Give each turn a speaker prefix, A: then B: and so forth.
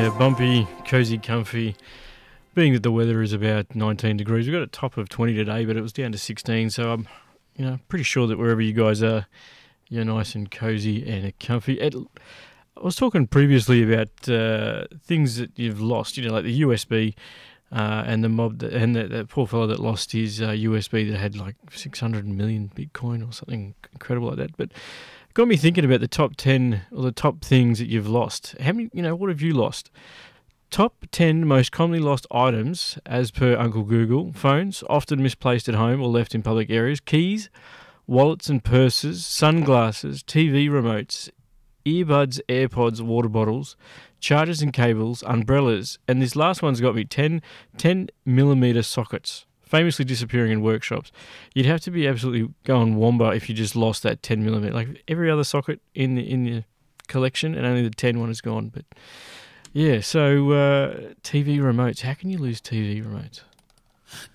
A: Yeah, bumpy, cosy, comfy. Being that the weather is about 19 degrees, we've got a top of 20 today, but it was down to 16. So I'm, pretty sure that wherever you guys are, you're nice and cosy and comfy. I was talking previously about things that you've lost, like the USB and the mob and that poor fellow that lost his USB that had like 600 million Bitcoin or something incredible like that. But it got me thinking about the top 10 or the top things that you've lost. How many, what have you lost? Top 10 most commonly lost items, as per Uncle Google: phones, often misplaced at home or left in public areas; keys, wallets and purses; sunglasses; TV remotes; earbuds, AirPods, water bottles; chargers and cables; umbrellas; and this last one's got me 10 millimetre sockets, famously disappearing in workshops. You'd have to be absolutely going womba if you just lost that 10 millimetre. Like every other socket in the collection, and only the 10 one is gone. But yeah, so TV remotes. How can you lose TV remotes?